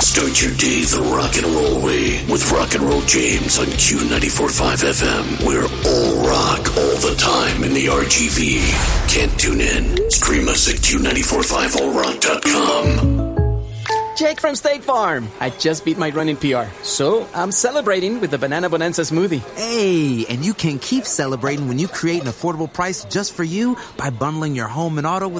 Start your day the rock and roll way with Rock and Roll James on Q94.5 FM. We're all rock all the time in the RGV. Can't tune in? Stream us at Q945allrock.com. Jake from State Farm. I just beat my running PR, so I'm celebrating with the Banana Bonanza smoothie. Hey, and you can keep celebrating when you create an affordable price just for you by bundling your home and auto with